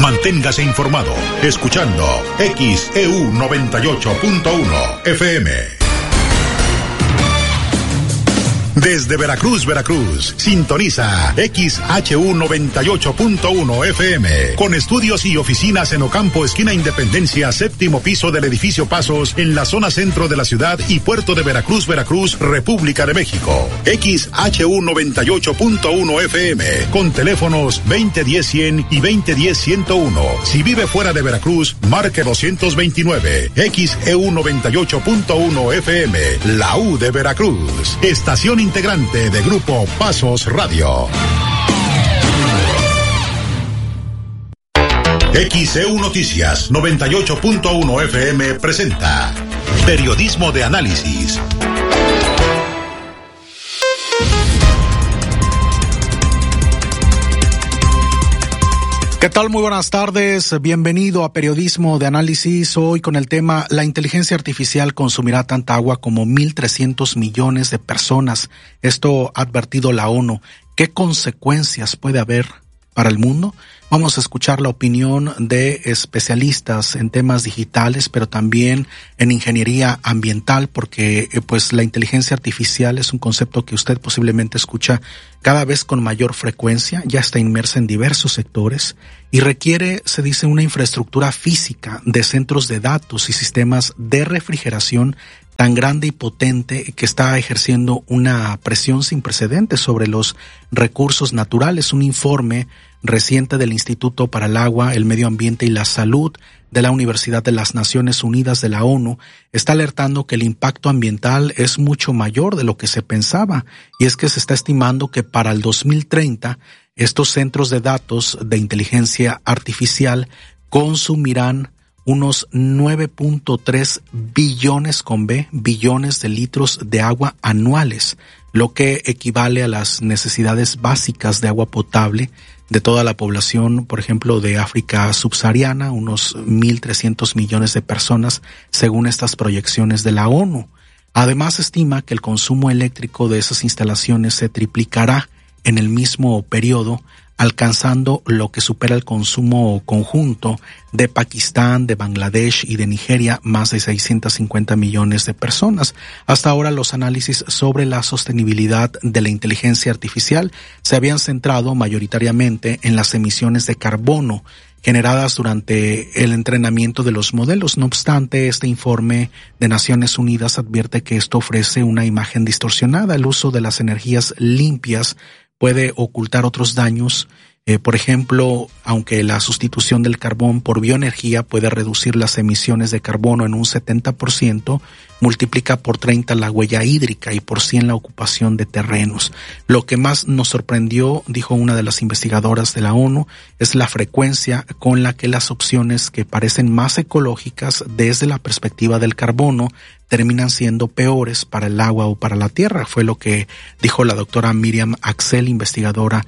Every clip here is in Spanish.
Manténgase informado escuchando XEU 98.1 FM. Desde Veracruz, sintoniza XHU 98.1 FM, con estudios y oficinas en Ocampo, esquina Independencia, séptimo piso del edificio Pasos, en la zona centro de la ciudad y puerto de Veracruz, República de México. XHU 98.1 FM, con teléfonos 2010-100 y 2010-101. Si vive fuera de Veracruz, marque 229. XEU 98.1 FM, la U de Veracruz. Estación integrante de Grupo Pasos Radio. XEU Noticias 98.1 FM presenta Periodismo de Análisis. ¿Qué tal? Muy buenas tardes. Bienvenido a Periodismo de Análisis. Hoy con el tema: la inteligencia artificial consumirá tanta agua como 1.300 millones de personas. Esto ha advertido la ONU. ¿Qué consecuencias puede haber para el mundo? Vamos a escuchar la opinión de especialistas en temas digitales, pero también en ingeniería ambiental, porque pues la inteligencia artificial es un concepto que usted posiblemente escucha cada vez con mayor frecuencia, ya está inmersa en diversos sectores y requiere, se dice, una infraestructura física de centros de datos y sistemas de refrigeración tan grande y potente que está ejerciendo una presión sin precedentes sobre los recursos naturales. Un informe reciente del Instituto para el Agua, el Medio Ambiente y la Salud de la Universidad de las Naciones Unidas de la ONU está alertando que el impacto ambiental es mucho mayor de lo que se pensaba, y es que se está estimando que para el 2030 estos centros de datos de inteligencia artificial consumirán unos 9.3 billones con B, billones de litros de agua anuales, lo que equivale a las necesidades básicas de agua potable de toda la población, por ejemplo, de África subsahariana, unos 1.300 millones de personas, según estas proyecciones de la ONU. Además, se estima que el consumo eléctrico de esas instalaciones se triplicará en el mismo periodo, alcanzando lo que supera el consumo conjunto de Pakistán, de Bangladesh y de Nigeria, más de 650 millones de personas. Hasta ahora los análisis sobre la sostenibilidad de la inteligencia artificial se habían centrado mayoritariamente en las emisiones de carbono generadas durante el entrenamiento de los modelos. No obstante, este informe de Naciones Unidas advierte que esto ofrece una imagen distorsionada. El uso de las energías limpias puede ocultar otros daños. Por ejemplo, aunque la sustitución del carbón por bioenergía puede reducir las emisiones de carbono en un 70%, multiplica por 30 la huella hídrica y por 100 la ocupación de terrenos. Lo que más nos sorprendió, dijo una de las investigadoras de la ONU, es la frecuencia con la que las opciones que parecen más ecológicas desde la perspectiva del carbono terminan siendo peores para el agua o para la tierra. Fue lo que dijo la doctora Miriam Axel, investigadora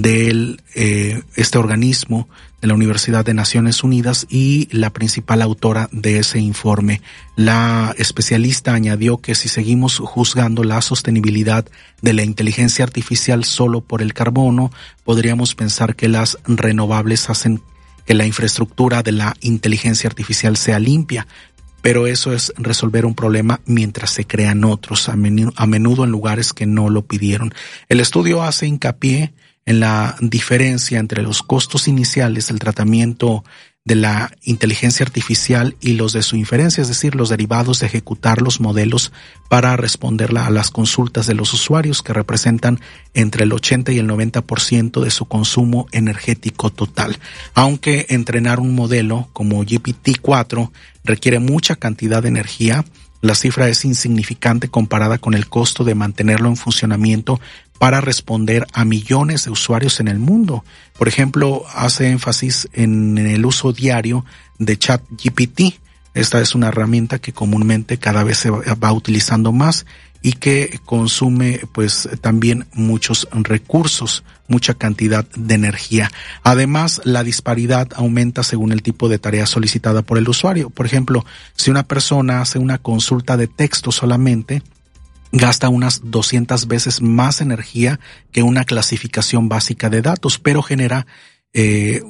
del este organismo de la Universidad de Naciones Unidas y la principal autora de ese informe. La especialista añadió que si seguimos juzgando la sostenibilidad de la inteligencia artificial solo por el carbono, podríamos pensar que las renovables hacen que la infraestructura de la inteligencia artificial sea limpia, pero eso es resolver un problema mientras se crean otros, a menudo en lugares que no lo pidieron. El estudio hace hincapié en la diferencia entre los costos iniciales del tratamiento de la inteligencia artificial y los de su inferencia, es decir, los derivados de ejecutar los modelos para responder a las consultas de los usuarios, que representan entre el 80 y el 90% de su consumo energético total. Aunque entrenar un modelo como GPT-4 requiere mucha cantidad de energía, la cifra es insignificante comparada con el costo de mantenerlo en funcionamiento para responder a millones de usuarios en el mundo. Por ejemplo, hace énfasis en el uso diario de ChatGPT. Esta es una herramienta que comúnmente cada vez se va utilizando más y que consume pues también muchos recursos, mucha cantidad de energía. Además, la disparidad aumenta según el tipo de tarea solicitada por el usuario. Por ejemplo, si una persona hace una consulta de texto solamente, gasta unas 200 veces más energía que una clasificación básica de datos, pero genera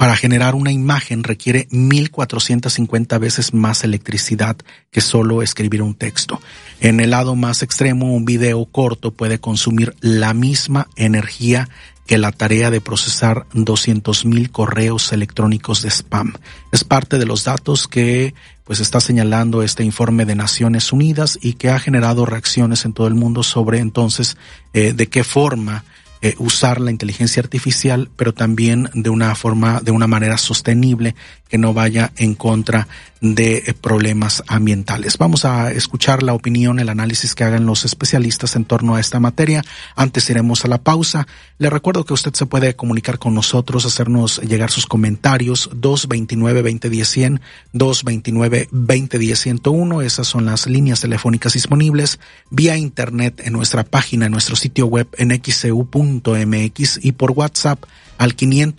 Para generar una imagen requiere 1,450 veces más electricidad que solo escribir un texto. En el lado más extremo, un video corto puede consumir la misma energía que la tarea de procesar 200,000 correos electrónicos de spam. Es parte de los datos que está señalando este informe de Naciones Unidas y que ha generado reacciones en todo el mundo sobre entonces de qué forma usar la inteligencia artificial, pero también de una manera sostenible que no vaya en contra de problemas ambientales. Vamos a escuchar la opinión, el análisis que hagan los especialistas en torno a esta materia. Antes iremos a la pausa. Le recuerdo que usted se puede comunicar con nosotros, hacernos llegar sus comentarios, 229-2010-100, 229-2010-101. Esas son las líneas telefónicas disponibles, vía internet en nuestra página, en nuestro sitio web en xcu.mx y por WhatsApp al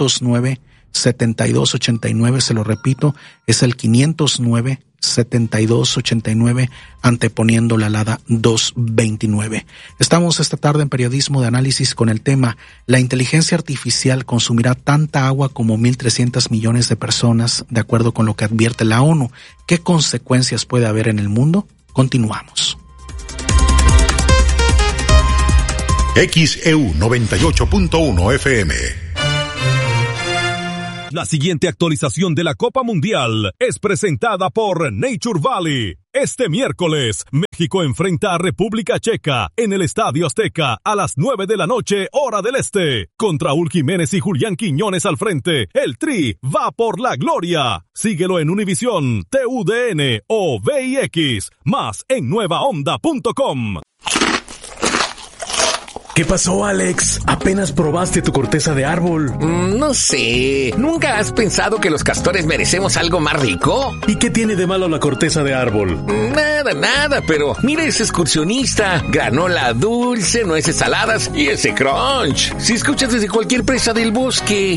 509-7289, se lo repito, es el 509-7289, anteponiendo la alada 229. Estamos esta tarde en Periodismo de Análisis con el tema: la inteligencia artificial consumirá tanta agua como 1,300 millones de personas, de acuerdo con lo que advierte la ONU. ¿Qué consecuencias puede haber en el mundo? Continuamos. XEU 98.1 FM. La siguiente actualización de la Copa Mundial es presentada por Nature Valley. Este miércoles, México enfrenta a República Checa en el Estadio Azteca a las 9 de la noche, hora del este. Con Raúl Jiménez y Julián Quiñones al frente, el Tri va por la gloria. Síguelo en Univisión, TUDN o VIX, más en nuevaonda.com. ¿Qué pasó, Alex? ¿Apenas probaste tu corteza de árbol? No sé. ¿Nunca has pensado que los castores merecemos algo más rico? ¿Y qué tiene de malo la corteza de árbol? Nada, pero mira ese excursionista. Granola dulce, nueces saladas y ese crunch. Si escuchas desde cualquier presa del bosque.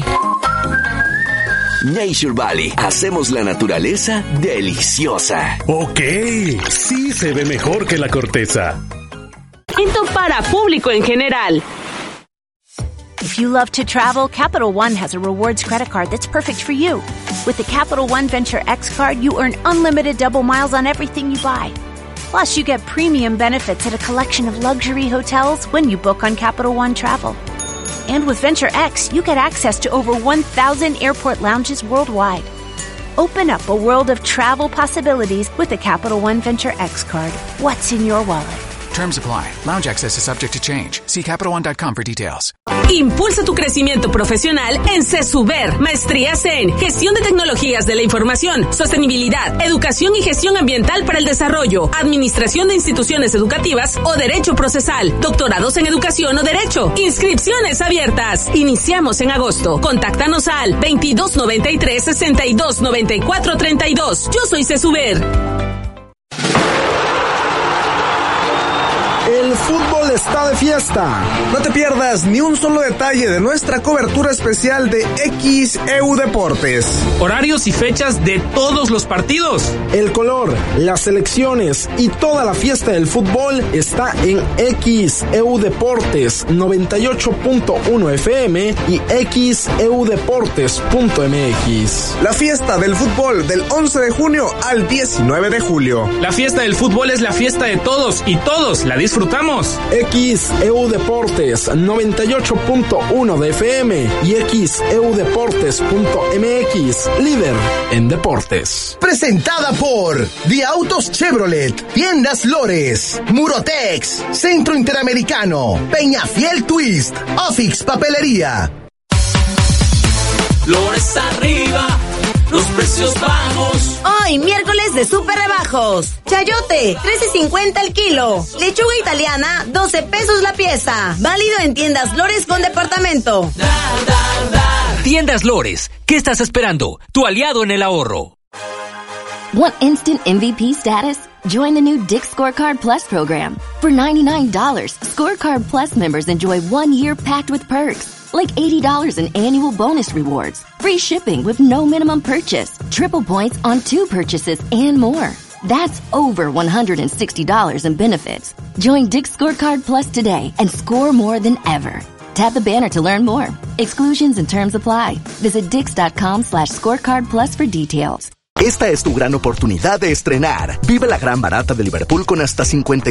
Nature Valley. Hacemos la naturaleza deliciosa. Ok, sí se ve mejor que la corteza. Para público en general. If you love to travel, Capital One has a rewards credit card that's perfect for you. With the Capital One Venture X card, you earn unlimited double miles on everything you buy. Plus, you get premium benefits at a collection of luxury hotels when you book on Capital One Travel. And with Venture X, you get access to over 1,000 airport lounges worldwide. Open up a world of travel possibilities with the Capital One Venture X card. What's in your wallet? Terms apply. Lounge access is subject to change. See CapitalOne.com for details. Impulsa tu crecimiento profesional en CESUBER. Maestrías en Gestión de Tecnologías de la Información, Sostenibilidad, Educación y Gestión Ambiental para el Desarrollo, Administración de Instituciones Educativas o Derecho Procesal, Doctorados en Educación o Derecho. Inscripciones abiertas. Iniciamos en agosto. Contáctanos al 2293-629432. Yo soy CESUBER. El fútbol está de fiesta. No te pierdas ni un solo detalle de nuestra cobertura especial de XEU Deportes. Horarios y fechas de todos los partidos. El color, las selecciones y toda la fiesta del fútbol está en XEU Deportes 98.1 FM y XEUdeportes.mx. La fiesta del fútbol del 11 de junio al 19 de julio. La fiesta del fútbol es la fiesta de todos y todos la disfrutamos. XEU Deportes 98.1 de FM y XEUdeportes.mx, líder en deportes. Presentada por The Autos Chevrolet, Tiendas Lores, Murotex, Centro Interamericano, Peñafiel Twist, Ofix Papelería. Lores arriba, los precios bajos. Hoy, miércoles de súper rebajos. Chayote, 13.50 el kilo. Lechuga italiana, 12 pesos la pieza. Válido en Tiendas Lores con departamento. Tiendas Lores, ¿qué estás esperando? Tu aliado en el ahorro. Want instant MVP status? Join the new Dick's Scorecard Plus program. For $99, Scorecard Plus members enjoy 1 year packed with perks. Like $80 in annual bonus rewards, free shipping with no minimum purchase, triple points on 2 purchases, and more. That's over $160 in benefits. Join Dick's Scorecard Plus today and score more than ever. Tap the banner to learn more. Exclusions and terms apply. Visit Dix.com/scorecard plus for details. Esta es tu gran oportunidad de estrenar. Vive la gran barata de Liverpool con hasta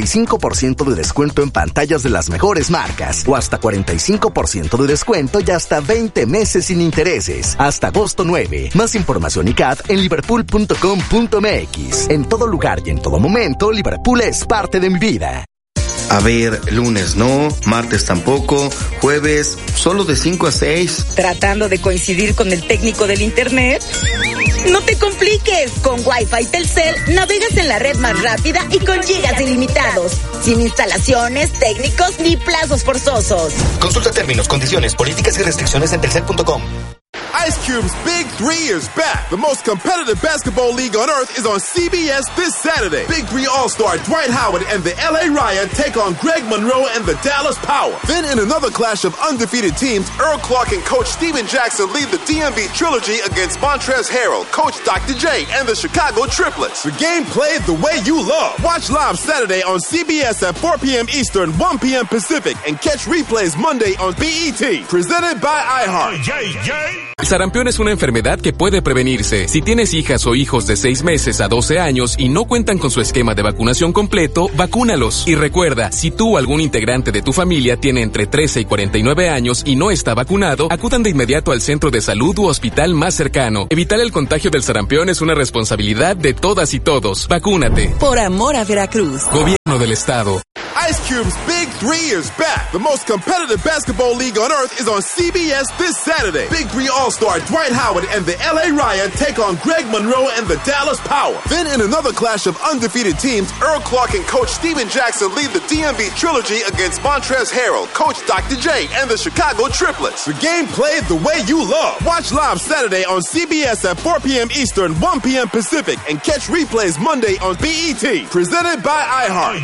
55% de descuento en pantallas de las mejores marcas o hasta 45% de descuento y hasta 20 meses sin intereses. Hasta agosto 9. Más información y CAD en liverpool.com.mx. En todo lugar y en todo momento, Liverpool es parte de mi vida. A ver, lunes no, martes tampoco, jueves solo de 5 a 6. ¿Tratando de coincidir con el técnico del internet? No te compliques, con Wi-Fi Telcel navegas en la red más rápida y con gigas ilimitados, sin instalaciones, técnicos ni plazos forzosos. Consulta términos, condiciones, políticas y restricciones en telcel.com. Ice Cube's Big 3 is back. The most competitive basketball league on earth is on CBS this Saturday. Big 3 All-Star Dwight Howard and the LA Riot take on Greg Monroe and the Dallas Power. Then in another clash of undefeated teams, Earl Clark and Coach Steven Jackson lead the DMV Trilogy against Montrezl Harrell, Coach Dr. J, and the Chicago Triplets. The game played the way you love. Watch live Saturday on CBS at 4 p.m. Eastern, 1 p.m. Pacific, and catch replays Monday on BET. Presented by iHeart. El sarampión es una enfermedad que puede prevenirse. Si tienes hijas o hijos de 6 meses a 12 años y no cuentan con su esquema de vacunación completo, vacúnalos. Y recuerda, si tú o algún integrante de tu familia tiene entre 13 y 49 años y no está vacunado, acudan de inmediato al centro de salud u hospital más cercano. Evitar el contagio del sarampión es una responsabilidad de todas y todos. Vacúnate. Por amor a Veracruz. Gobierno del Estado. Ice Cube's Big 3 is back. The most competitive basketball league on earth is on CBS this Saturday. Big 3 All-Star Dwight Howard and the LA Riot take on Greg Monroe and the Dallas Power. Then in another clash of undefeated teams, Earl Clark and Coach Steven Jackson lead the DMV Trilogy against Montrezl Harrell, Coach Dr. J, and the Chicago Triplets. The game played the way you love. Watch live Saturday on CBS at 4 p.m. Eastern, 1 p.m. Pacific, and catch replays Monday on BET. Presented by iHeart.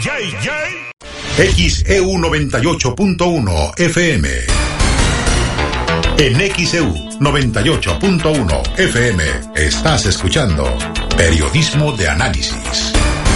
XEU 98.1 FM. En XEU 98.1 FM estás escuchando Periodismo de Análisis.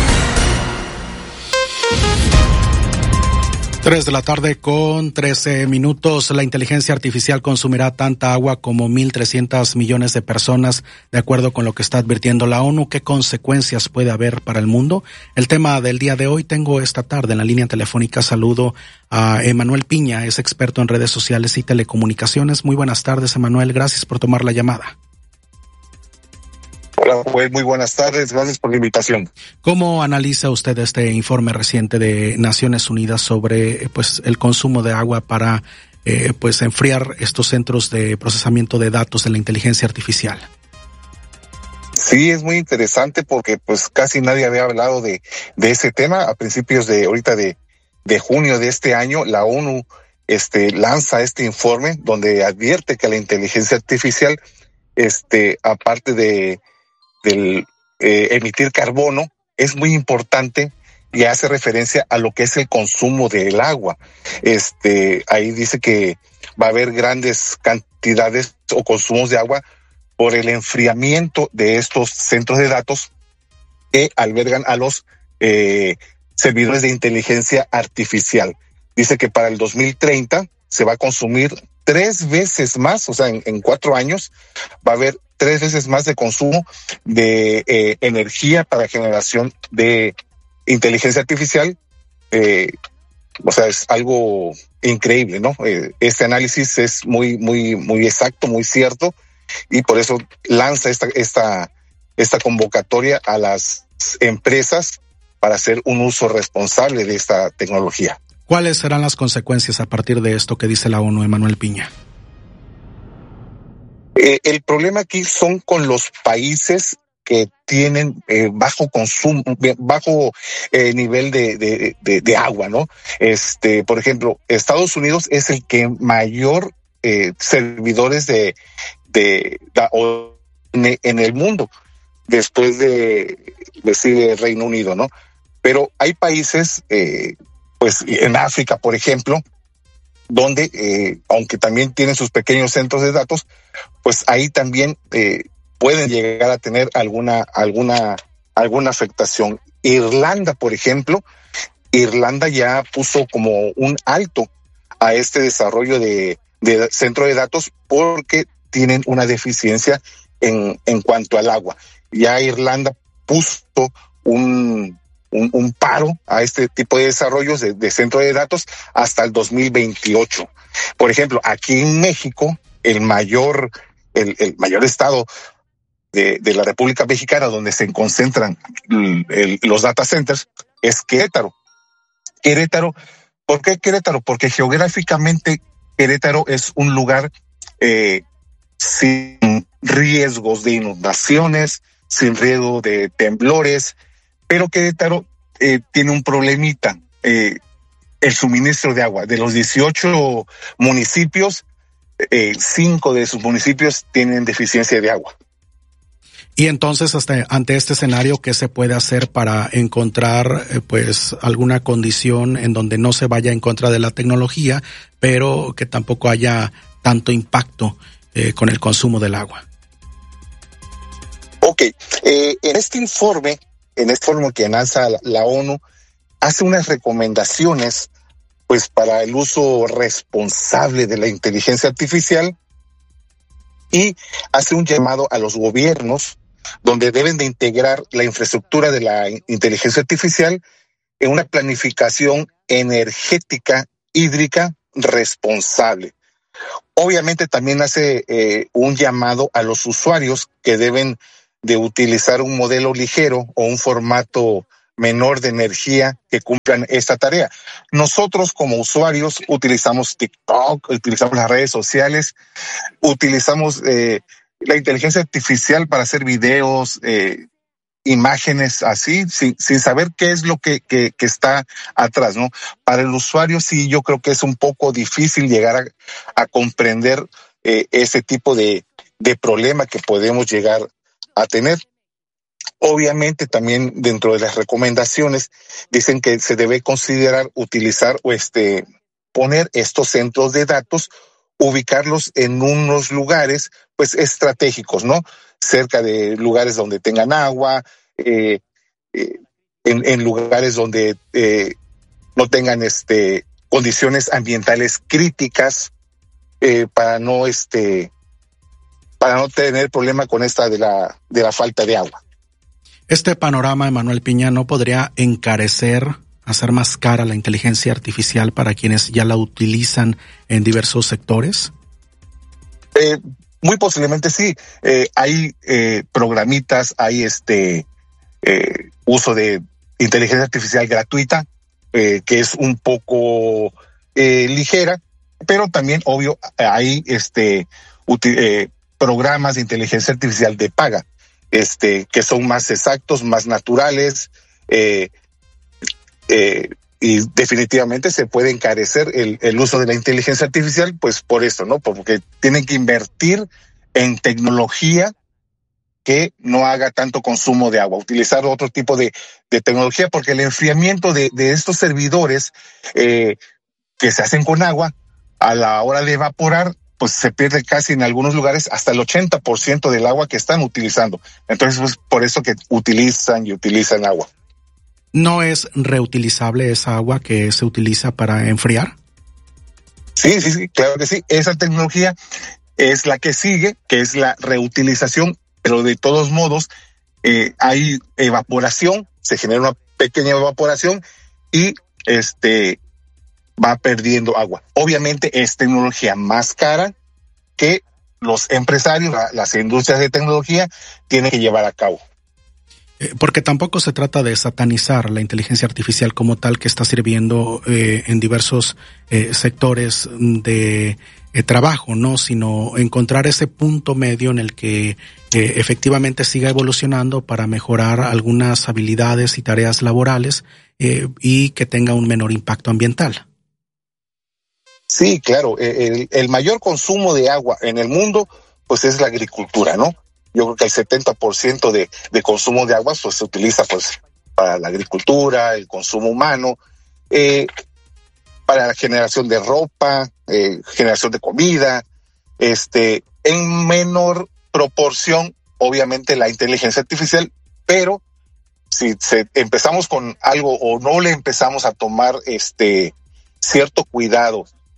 3 de la tarde con 13 minutos. La inteligencia artificial consumirá tanta agua como 1.300 millones de personas, de acuerdo con lo que está advirtiendo la ONU. ¿Qué consecuencias puede haber para el mundo? El tema del día de hoy. Tengo esta tarde en la línea telefónica, saludo a Emanuel Piña, es experto en redes sociales y telecomunicaciones. Muy buenas tardes, Emanuel. Gracias por tomar la llamada. Hola, Joel, muy buenas tardes, gracias por la invitación. ¿Cómo analiza usted este informe reciente de Naciones Unidas sobre el consumo de agua para enfriar estos centros de procesamiento de datos de la inteligencia artificial? Sí, es muy interesante porque casi nadie había hablado de ese tema. A principios de junio de este año, la ONU lanza este informe donde advierte que la inteligencia artificial, aparte del emitir carbono, es muy importante y hace referencia a lo que es el consumo del agua. Ahí dice que va a haber grandes cantidades o consumos de agua por el enfriamiento de estos centros de datos que albergan a los servidores de inteligencia artificial. Dice que para el 2030 se va a consumir 3 veces más, o sea, en 4 años va a haber 3 veces más de consumo de energía para generación de inteligencia artificial. O sea, es algo increíble, ¿no? Este análisis es muy, muy, muy exacto, muy cierto, y por eso lanza esta convocatoria a las empresas para hacer un uso responsable de esta tecnología. ¿Cuáles serán las consecuencias a partir de esto que dice la ONU, Emanuel Piña? El problema aquí son con los países que tienen bajo consumo, bajo nivel de agua, ¿no? Por ejemplo, Estados Unidos es el que mayor servidores en el mundo, después de Reino Unido, ¿no? Pero hay países, en África, por ejemplo, donde, aunque también tienen sus pequeños centros de datos, pues ahí también pueden llegar a tener alguna afectación. Irlanda, por ejemplo, ya puso como un alto a este desarrollo de centro de datos porque tienen una deficiencia en cuanto al agua. Ya Irlanda puso un paro a este tipo de desarrollos de centro de datos hasta el 2028. Por ejemplo, aquí en México, el mayor estado de la República Mexicana donde se concentran los data centers es Querétaro. ¿Por qué Querétaro? Porque geográficamente Querétaro es un lugar sin riesgos de inundaciones, sin riesgo de temblores, pero Querétaro tiene un problemita, el suministro de agua. De los 18 municipios, 5 de sus municipios tienen deficiencia de agua. Y entonces, ante este escenario, ¿qué se puede hacer para encontrar pues alguna condición en donde no se vaya en contra de la tecnología, pero que tampoco haya tanto impacto con el consumo del agua? Ok, en este informe que lanza la ONU, hace unas recomendaciones pues para el uso responsable de la inteligencia artificial y hace un llamado a los gobiernos donde deben de integrar la infraestructura de la inteligencia artificial en una planificación energética hídrica responsable. Obviamente también hace un llamado a los usuarios que deben de utilizar un modelo ligero o un formato menor de energía que cumplan esta tarea. Nosotros como usuarios utilizamos TikTok, utilizamos las redes sociales, utilizamos la inteligencia artificial para hacer videos, imágenes así, sin saber qué es lo que está atrás, ¿no? Para el usuario sí, yo creo que es un poco difícil llegar a comprender ese tipo de problema que podemos llegar a tener. Obviamente también dentro de las recomendaciones dicen que se debe considerar utilizar o poner estos centros de datos, ubicarlos en unos lugares pues estratégicos, ¿no? Cerca de lugares donde tengan agua, en lugares donde no tengan condiciones ambientales críticas, para no tener problema con esta de la falta de agua. Este panorama, Emanuel Piña, ¿no podría hacer más cara la inteligencia artificial para quienes ya la utilizan en diversos sectores? Muy posiblemente sí. Hay programitas, hay uso de inteligencia artificial gratuita, que es un poco ligera, pero también, obvio, hay programas de inteligencia artificial de paga, que son más exactos, más naturales, y definitivamente se puede encarecer el uso de la inteligencia artificial, pues por esto, ¿no? Porque tienen que invertir en tecnología que no haga tanto consumo de agua, utilizar otro tipo de tecnología, porque el enfriamiento de estos servidores que se hacen con agua, a la hora de evaporar, pues se pierde casi en algunos lugares hasta el 80% del agua que están utilizando. Entonces, pues por eso que utilizan agua. ¿No es reutilizable esa agua que se utiliza para enfriar? Sí, claro que sí. Esa tecnología es la que sigue, que es la reutilización, pero de todos modos hay evaporación, se genera una pequeña evaporación y va perdiendo agua. Obviamente es tecnología más cara que los empresarios, las industrias de tecnología tienen que llevar a cabo. Porque tampoco se trata de satanizar la inteligencia artificial como tal, que está sirviendo en diversos sectores de trabajo, ¿no? Sino encontrar ese punto medio en el que efectivamente siga evolucionando para mejorar algunas habilidades y tareas laborales y que tenga un menor impacto ambiental. Sí, claro. El mayor consumo de agua en el mundo pues es la agricultura, ¿no? Yo creo que el 70% de consumo de agua pues se utiliza pues para la agricultura, el consumo humano, para la generación de ropa, generación de comida, en menor proporción, obviamente, la inteligencia artificial, pero si empezamos con algo o no le empezamos a tomar cierto cuidado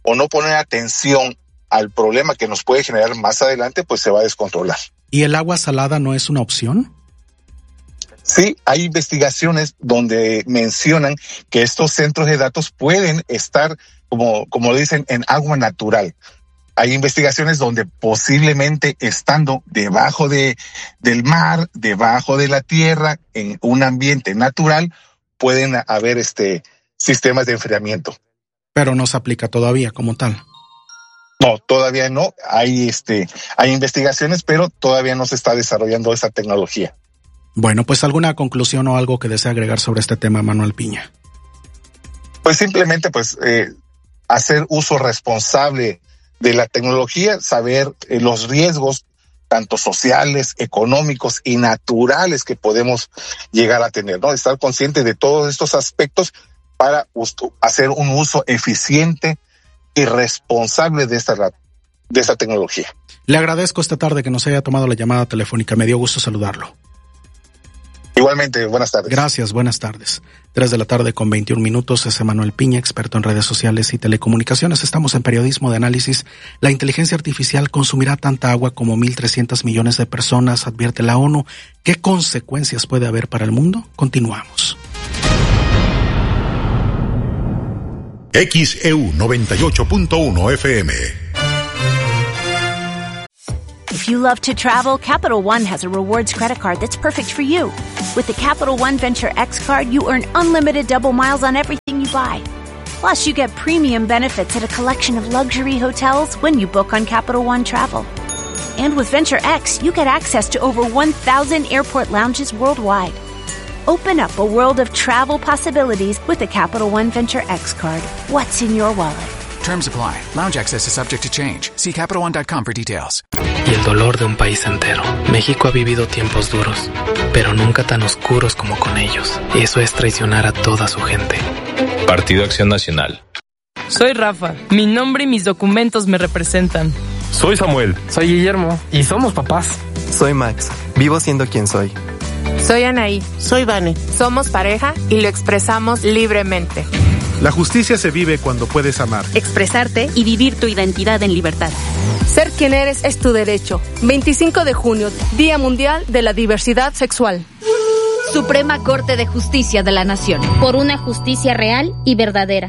o no poner atención al problema que nos puede generar más adelante, pues se va a descontrolar. ¿Y el agua salada no es una opción? Sí, hay investigaciones donde mencionan que estos centros de datos pueden estar, como dicen, en agua natural. Hay investigaciones donde posiblemente estando debajo del mar, debajo de la tierra, en un ambiente natural, pueden haber sistemas de enfriamiento. Pero no se aplica todavía como tal. No, todavía no. Hay investigaciones, pero todavía no se está desarrollando esa tecnología. Bueno, pues alguna conclusión o algo que desea agregar sobre este tema, Manuel Piña. Pues simplemente hacer uso responsable de la tecnología, saber los riesgos tanto sociales, económicos y naturales que podemos llegar a tener, ¿no? Estar consciente de todos estos aspectos para hacer un uso eficiente y responsable de esta tecnología. Le agradezco esta tarde que nos haya tomado la llamada telefónica. Me dio gusto saludarlo. Igualmente, buenas tardes. Gracias, buenas tardes. 3:21 es Manuel Piña, experto en redes sociales y telecomunicaciones. Estamos en Periodismo de Análisis. La inteligencia artificial consumirá tanta agua como 1.300 millones de personas, advierte la ONU. ¿Qué consecuencias puede haber para el mundo? Continuamos. XEU 98.1 FM. If you love to travel, Capital One has a rewards credit card that's perfect for you. With the Capital One Venture X card, you earn unlimited double miles on everything you buy. Plus, you get premium benefits at a collection of luxury hotels when you book on Capital One Travel. And with Venture X, you get access to over 1,000 airport lounges worldwide. Open up a world of travel possibilities with the Capital One Venture X card. What's in your wallet? Terms apply. Lounge access is subject to change. See CapitalOne.com for details. Y el dolor de un país entero. México ha vivido tiempos duros, pero nunca tan oscuros como con ellos. Y eso es traicionar a toda su gente. Partido Acción Nacional. Soy Rafa. Mi nombre y mis documentos me representan. Soy Samuel. Soy Guillermo. Y somos papás. Soy Max. Vivo siendo quien soy. Soy Anaí. Soy Vane. Somos pareja y lo expresamos libremente. La justicia se vive cuando puedes amar, expresarte y vivir tu identidad en libertad. Ser quien eres es tu derecho. 25 de junio, Día Mundial de la Diversidad Sexual. Suprema Corte de Justicia de la Nación. Por una justicia real y verdadera.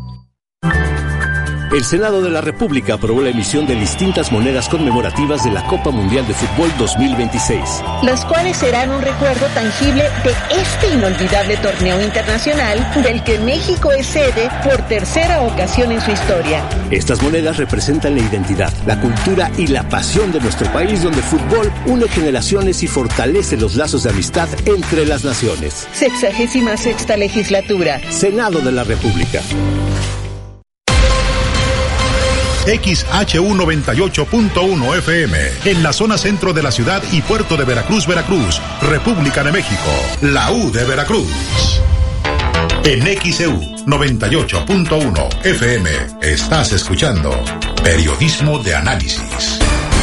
El Senado de la República aprobó la emisión de distintas monedas conmemorativas de la Copa Mundial de Fútbol 2026. Las cuales serán un recuerdo tangible de este inolvidable torneo internacional del que México es sede por tercera ocasión en su historia. Estas monedas representan la identidad, la cultura y la pasión de nuestro país, donde el fútbol une generaciones y fortalece los lazos de amistad entre las naciones. 66ª legislatura. Senado de la República. XHU 98.1 FM, en la zona centro de la ciudad y puerto de Veracruz, República de México, la U de Veracruz. En XEU 98.1 FM, estás escuchando Periodismo de Análisis.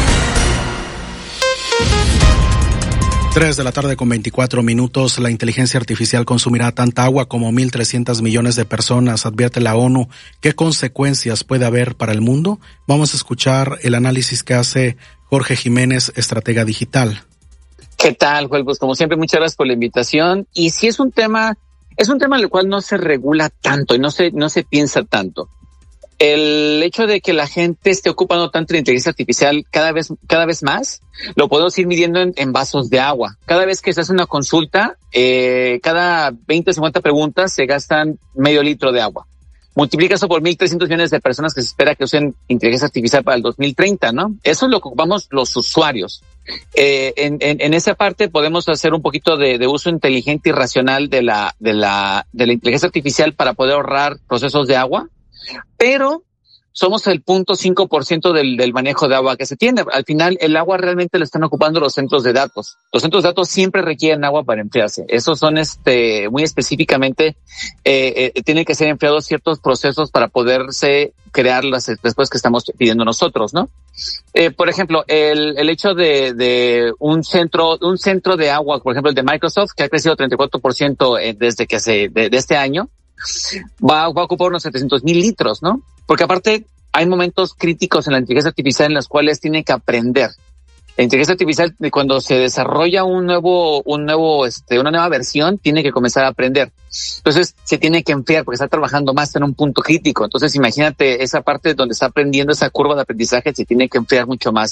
3:24 La inteligencia artificial consumirá tanta agua como 1.300 millones de personas, advierte la ONU. ¿Qué consecuencias puede haber para el mundo? Vamos a escuchar el análisis que hace Jorge Jiménez, estratega digital. ¿Qué tal, Joel? Pues como siempre, muchas gracias por la invitación. Y sí es un tema en el cual no se regula tanto y no se piensa tanto. El hecho de que la gente esté ocupando tanto la inteligencia artificial cada vez más, lo podemos ir midiendo en vasos de agua. Cada vez que se hace una consulta, cada 20 o 50 preguntas se gastan medio litro de agua. Multiplica eso por 1.300 millones de personas que se espera que usen inteligencia artificial para el 2030, ¿no? Eso es lo que ocupamos los usuarios. En esa parte podemos hacer un poquito de uso inteligente y racional de la inteligencia artificial para poder ahorrar procesos de agua. Pero somos el 0.5% del manejo de agua que se tiene. Al final, el agua realmente lo están ocupando los centros de datos. Los centros de datos siempre requieren agua para enfriarse. Esos son muy específicamente, tienen que ser enfriados ciertos procesos para poderse crear las respuestas que estamos pidiendo nosotros, ¿no? Por ejemplo, el hecho de un centro de agua, por ejemplo, el de Microsoft, que ha crecido 34% desde que de este año, va a ocupar unos 700,000 litros, ¿no? Porque aparte hay momentos críticos en la inteligencia artificial en los cuales tiene que aprender. La inteligencia artificial, cuando se desarrolla una nueva versión, tiene que comenzar a aprender. Entonces se tiene que enfriar porque está trabajando más en un punto crítico. Entonces imagínate esa parte donde está aprendiendo, esa curva de aprendizaje, se tiene que enfriar mucho más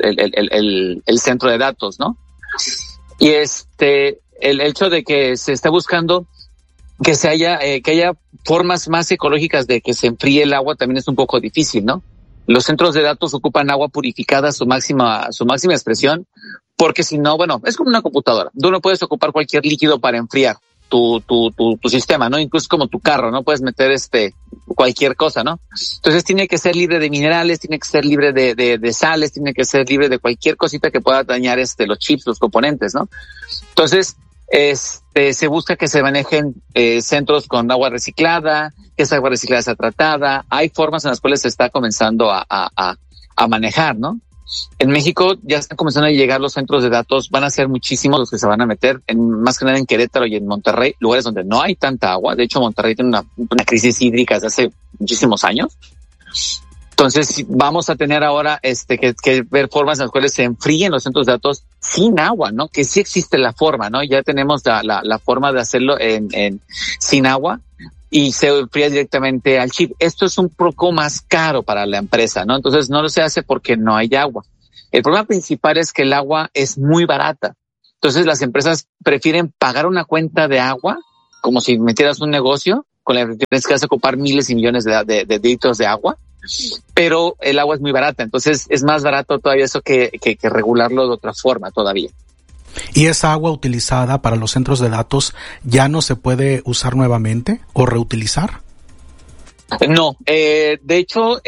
el centro de datos, ¿no? Y el hecho de que se está buscando que haya formas más ecológicas de que se enfríe el agua también es un poco difícil, ¿no? Los centros de datos ocupan agua purificada a su máxima expresión, porque si no, bueno, es como una computadora. Tú no puedes ocupar cualquier líquido para enfriar tu sistema, ¿no? Incluso como tu carro, ¿no? Puedes meter cualquier cosa, ¿no? Entonces tiene que ser libre de minerales, tiene que ser libre de sales, tiene que ser libre de cualquier cosita que pueda dañar los chips, los componentes, ¿no? Entonces, se busca que se manejen centros con agua reciclada, que esa agua reciclada sea tratada. Hay formas en las cuales se está comenzando a manejar, ¿no? En México ya están comenzando a llegar los centros de datos, van a ser muchísimos los que se van a meter, más que nada en Querétaro y en Monterrey, lugares donde no hay tanta agua. De hecho, Monterrey tiene una crisis hídrica desde hace muchísimos años. Entonces vamos a tener ahora que ver formas en las cuales se enfríen los centros de datos sin agua, ¿no? Que sí existe la forma, ¿no? Ya tenemos la forma de hacerlo sin agua y se enfría directamente al chip. Esto es un poco más caro para la empresa, ¿no? Entonces no se hace porque no hay agua. El problema principal es que el agua es muy barata. Entonces las empresas prefieren pagar una cuenta de agua como si metieras un negocio, con la tienes que ocupar miles y millones de litros de agua. Pero el agua es muy barata, entonces es más barato todavía eso que regularlo de otra forma todavía. ¿Y esa agua utilizada para los centros de datos ya no se puede usar nuevamente o reutilizar? No, de hecho,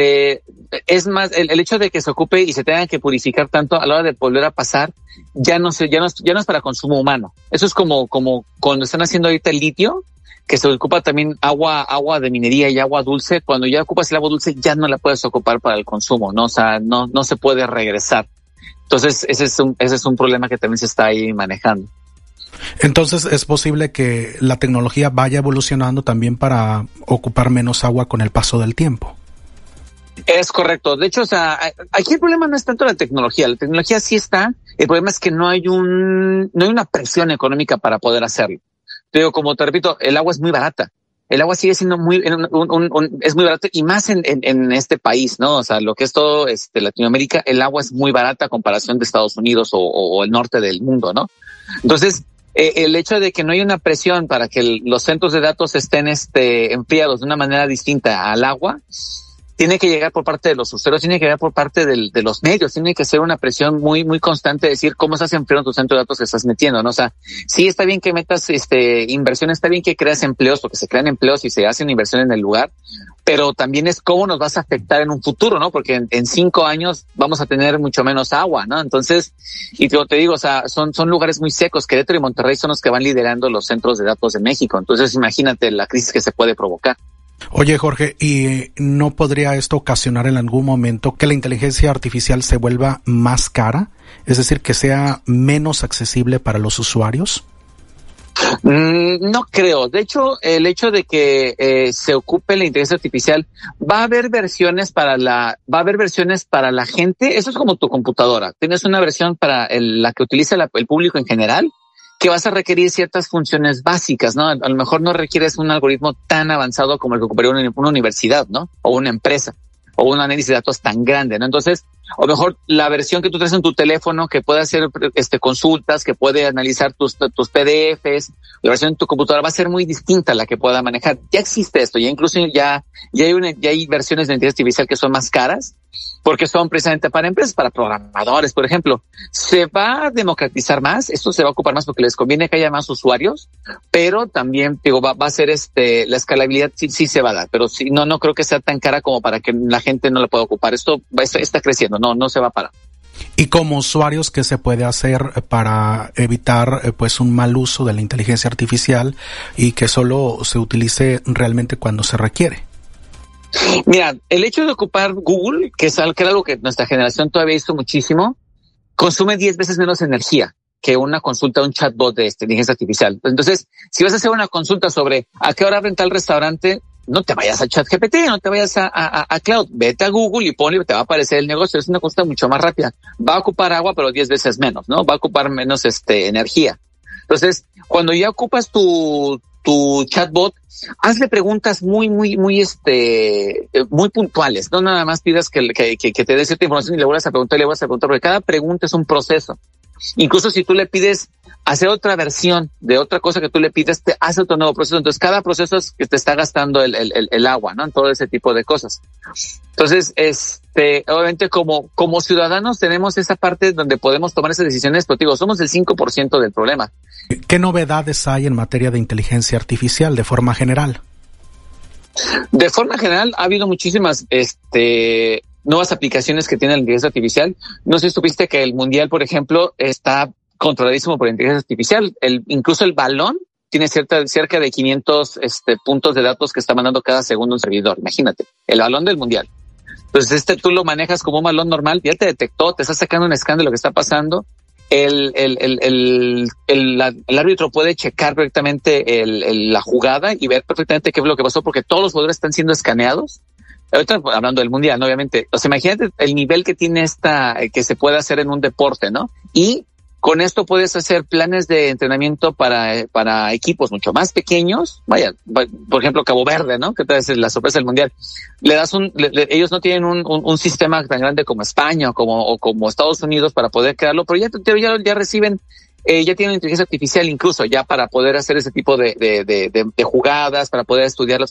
es más, el hecho de que se ocupe y se tenga que purificar tanto a la hora de volver a pasar, ya no es para consumo humano. Eso es como cuando están haciendo ahorita el litio, que se ocupa también agua de minería y agua dulce. Cuando ya ocupas el agua dulce, ya no la puedes ocupar para el consumo, ¿no? O sea, no se puede regresar. Entonces, ese es un problema que también se está ahí manejando. Entonces, ¿es posible que la tecnología vaya evolucionando también para ocupar menos agua con el paso del tiempo? Es correcto. De hecho, o sea, aquí el problema no es tanto la tecnología sí está. El problema es que no hay una presión económica para poder hacerlo. Te digo, como te repito, el agua es muy barata. El agua sigue siendo es muy barata y más en este país, ¿no? O sea, lo que es todo Latinoamérica, el agua es muy barata a comparación de Estados Unidos o el norte del mundo, ¿no? Entonces, el hecho de que no hay una presión para que los centros de datos estén enfriados de una manera distinta al agua, tiene que llegar por parte de los usuarios, tiene que llegar por parte de los medios, tiene que ser una presión muy, muy constante de decir cómo estás enfriando tu centro de datos que estás metiendo, ¿no? O sea, sí está bien que metas inversión, está bien que creas empleos, porque se crean empleos y se hace una inversión en el lugar, pero también es cómo nos vas a afectar en un futuro, ¿no? Porque en 5 años vamos a tener mucho menos agua, ¿no? Entonces, y te digo, o sea, son lugares muy secos. Querétaro y Monterrey son los que van liderando los centros de datos de México. Entonces, imagínate la crisis que se puede provocar. Oye, Jorge, ¿y no podría esto ocasionar en algún momento que la inteligencia artificial se vuelva más cara? Es decir, que sea menos accesible para los usuarios. No creo. De hecho, el hecho de que se ocupe la inteligencia artificial, va a haber versiones para la gente. Eso es como tu computadora. Tienes una versión para la que utiliza el público en general, que vas a requerir ciertas funciones básicas, ¿no? A lo mejor no requieres un algoritmo tan avanzado como el que ocuparía una universidad, ¿no? O una empresa, o un análisis de datos tan grande, ¿no? Entonces, o mejor la versión que tú traes en tu teléfono, que puede hacer consultas, que puede analizar tus PDFs, la versión en tu computadora va a ser muy distinta a la que pueda manejar. Ya existe esto, ya incluso ya hay versiones de inteligencia artificial que son más caras, porque son precisamente para empresas, para programadores, por ejemplo. Se va a democratizar más, esto se va a ocupar más porque les conviene que haya más usuarios, pero también, digo, va a ser la escalabilidad sí se va a dar, pero sí, no creo que sea tan cara como para que la gente no la pueda ocupar. Esto está creciendo, no se va a parar. Y como usuarios, ¿qué se puede hacer para evitar un mal uso de la inteligencia artificial y que solo se utilice realmente cuando se requiere? Mira, el hecho de ocupar Google, que era algo que nuestra generación todavía hizo muchísimo, consume 10 veces menos energía que una consulta, un chatbot de inteligencia artificial. Entonces, si vas a hacer una consulta sobre a qué hora abre tal restaurante, no te vayas a ChatGPT, no te vayas a Cloud, vete a Google y ponle, te va a aparecer el negocio. Es una cosa mucho más rápida. Va a ocupar agua, pero 10 veces menos, ¿no? Va a ocupar menos energía. Entonces, cuando ya ocupas tu chatbot, hazle preguntas muy puntuales. No nada más pidas que te dé cierta información y le vuelvas a preguntar, porque cada pregunta es un proceso. Incluso si tú le pides hacer otra versión de otra cosa que tú le pides, te hace otro nuevo proceso. Entonces, cada proceso es que te está gastando el agua, ¿no? En todo ese tipo de cosas. Entonces, obviamente como ciudadanos tenemos esa parte donde podemos tomar esas decisiones, pero digo, somos el 5% del problema. ¿Qué novedades hay en materia de inteligencia artificial de forma general? De forma general, ha habido muchísimas, nuevas aplicaciones que tiene la inteligencia artificial. No sé si supiste que el Mundial, por ejemplo, está controladísimo por la inteligencia artificial. Incluso el balón tiene cerca de 500 puntos de datos que está mandando cada segundo un servidor. Imagínate, el balón del Mundial. Entonces tú lo manejas como un balón normal, ya te detectó, te está sacando un escándalo de lo que está pasando. El árbitro puede checar perfectamente la jugada y ver perfectamente qué es lo que pasó, porque todos los jugadores están siendo escaneados. Ahorita hablando del Mundial, ¿no? Obviamente. O sea, imagínate el nivel que tiene que se puede hacer en un deporte, ¿no? Y con esto puedes hacer planes de entrenamiento para equipos mucho más pequeños. Vaya, por ejemplo, Cabo Verde, ¿no? Que es la sorpresa del Mundial. Le das ellos no tienen un sistema tan grande como España o como Estados Unidos para poder crearlo, pero ya reciben, ya tienen inteligencia artificial incluso ya para poder hacer ese tipo de jugadas, para poder estudiar